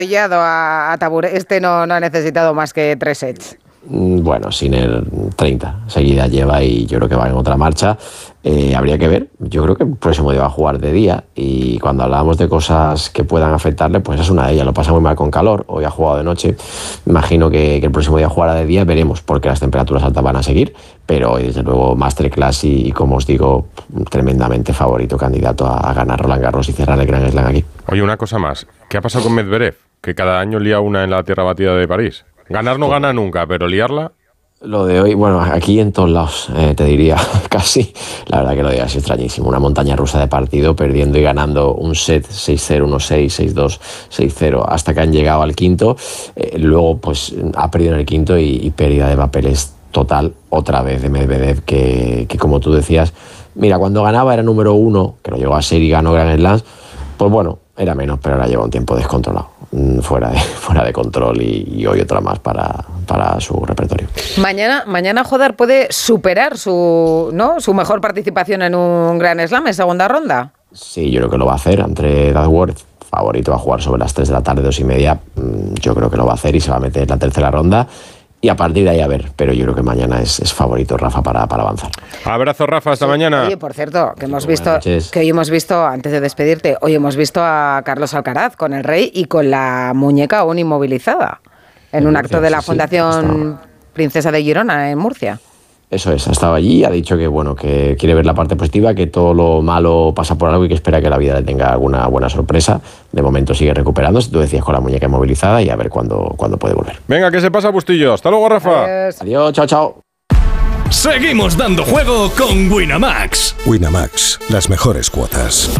Pillado a Tabur. No ha necesitado más que 3 sets. Bueno, Sinner 30 seguida lleva y yo creo que va en otra marcha. Habría que ver. Yo creo que el próximo día va a jugar de día y cuando hablábamos de cosas que puedan afectarle, pues es una de ellas. Lo pasa muy mal con calor. Hoy ha jugado de noche. Imagino que el próximo día jugará de día. Veremos porque las temperaturas altas van a seguir. Pero hoy, desde luego, masterclass y como os digo, tremendamente favorito candidato a ganar Roland Garros y cerrar el Grand Slam aquí. Oye, una cosa más. ¿Qué ha pasado con Medvedev? Que cada año lía una en la tierra batida de París. Ganar no gana nunca, pero liarla... Lo de hoy, bueno, aquí en todos lados, te diría, casi. La verdad que lo de hoy es extrañísimo. Una montaña rusa de partido, perdiendo y ganando un set 6-0, 1-6, 6-2, 6-0, hasta que han llegado al quinto. Luego, pues, ha perdido en el quinto y pérdida de papeles total otra vez de Medvedev, que como tú decías, mira, cuando ganaba era número 1, que lo llegó a ser y ganó Grand Slams, pues bueno, era menos, pero ahora lleva un tiempo descontrolado, fuera de control y hoy otra más para su repertorio. Mañana Joder puede superar su mejor participación en un Grand Slam en segunda ronda. Sí, yo creo que lo va a hacer. Andre Dadworth, favorito, va a jugar sobre las 3 de la tarde, 2:30. Yo creo que lo va a hacer y se va a meter en la tercera ronda. Y a partir de ahí a ver, pero yo creo que mañana es favorito Rafa para avanzar. Abrazo, Rafa, hasta mañana. Oye, por cierto, que hoy hemos visto, antes de despedirte, hoy hemos visto a Carlos Alcaraz con el Rey y con la muñeca aún inmovilizada en un acto de la Fundación Princesa de Girona en Murcia. Eso es, ha estado allí, ha dicho que bueno, que quiere ver la parte positiva, que todo lo malo pasa por algo y que espera que la vida le tenga alguna buena sorpresa. De momento sigue recuperándose, tú decías, con la muñeca inmovilizada, y a ver cuándo puede volver. Venga, ¿qué se pasa, Bustillo? Hasta luego, Rafa. Adiós, chao. Seguimos dando juego con Winamax. Winamax, las mejores cuotas.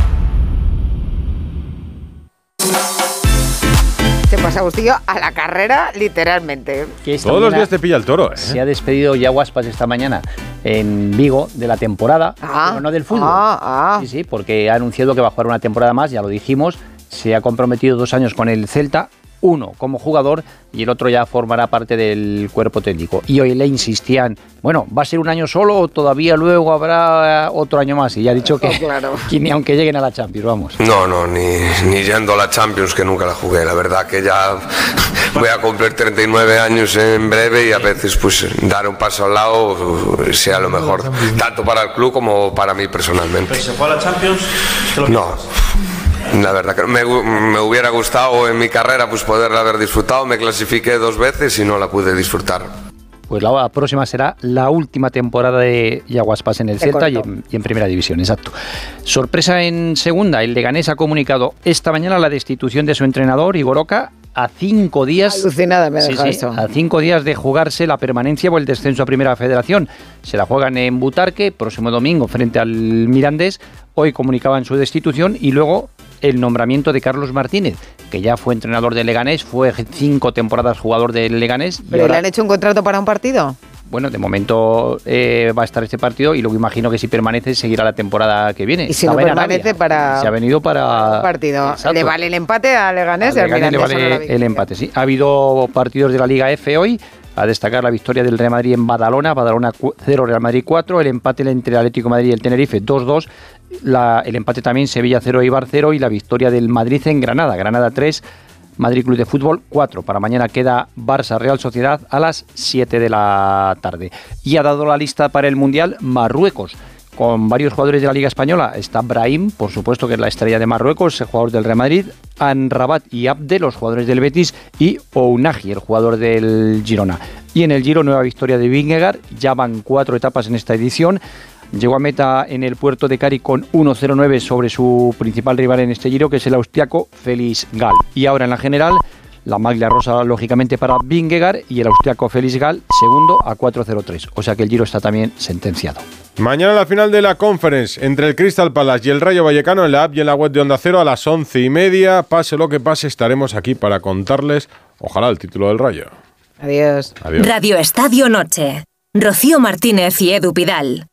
Se pasa Bustillo a la carrera, literalmente. Todos los días te pilla el toro, ¿eh? Se ha despedido Yaguaspas esta mañana en Vigo de la temporada, pero no del fútbol. Sí, porque ha anunciado que va a jugar una temporada más, ya lo dijimos. Se ha comprometido 2 años con el Celta, uno como jugador y el otro ya formará parte del cuerpo técnico. Y hoy le insistían, bueno, ¿va a ser un año solo o todavía luego habrá otro año más? Y ya ha dicho que, claro, que ni aunque lleguen a la Champions, vamos. No, ni yendo a la Champions, que nunca la jugué. La verdad que ya voy a cumplir 39 años en breve y a veces pues dar un paso al lado sea lo mejor, tanto para el club como para mí personalmente. ¿Pero se fue a la Champions? No. La verdad que me hubiera gustado en mi carrera pues poderla haber disfrutado. Me clasifiqué 2 veces y no la pude disfrutar. Pues la próxima será la última temporada de Yaguaspas en el Celta y en Primera División, exacto. Sorpresa en segunda, el Leganés ha comunicado esta mañana la destitución de su entrenador, Igor Oca, a 5 días... Alucinada me deja eso. A 5 días de jugarse la permanencia o el descenso a Primera Federación. Se la juegan en Butarque, próximo domingo, frente al Mirandés. Hoy comunicaban su destitución y luego el nombramiento de Carlos Martínez, que ya fue entrenador del Leganés, fue 5 temporadas jugador del Leganés. ¿Pero le han hecho un contrato para un partido? Bueno, de momento va a estar este partido y luego imagino que si permanece seguirá la temporada que viene. Y si no permanece se ha venido para un partido. Exacto. ¿Le vale el empate a Leganés? Al Leganés le vale el empate, sí. Ha habido partidos de la Liga F hoy. A destacar la victoria del Real Madrid en Badalona 0, Real Madrid 4, el empate entre el Atlético de Madrid y el Tenerife 2-2, el empate también Sevilla 0, Eibar 0 y la victoria del Madrid en Granada 3, Madrid Club de Fútbol 4. Para mañana queda Barça Real Sociedad a las 7 de la tarde. Y ha dado la lista para el Mundial Marruecos, con varios jugadores de la Liga Española. Está Brahim, por supuesto, que es la estrella de Marruecos, el jugador del Real Madrid, Amrabat y Abde, los jugadores del Betis, y Ounahi, el jugador del Girona. Y en el Giro, nueva victoria de Vingegaard, ya van 4 etapas en esta edición. Llegó a meta en el puerto de Cari con 1.09 sobre su principal rival en este Giro, que es el austriaco Felix Gall. Y ahora en la general, la maglia rosa lógicamente para Vingegaard y el austriaco Felix Gall segundo a 4.03. O sea que el Giro está también sentenciado. Mañana la final de la Conference entre el Crystal Palace y el Rayo Vallecano en la app y en la web de Onda Cero a las 11:30. Pase lo que pase, estaremos aquí para contarles, ojalá, el título del Rayo. Adiós. Radio Estadio Noche. Rocío Martínez y Edu Pidal.